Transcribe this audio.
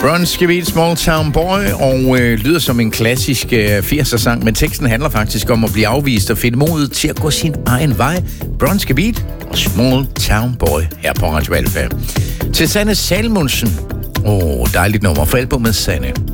Bronski Beat, Small Town Boy, og lyder som en klassisk 80'er-sang, men teksten handler faktisk om at blive afvist og finde modet til at gå sin egen vej. Bronski Beat og Small Town Boy her på Radio Alfa. Til Sanne Salmonsen. Dejligt nummer for albumet Sanne.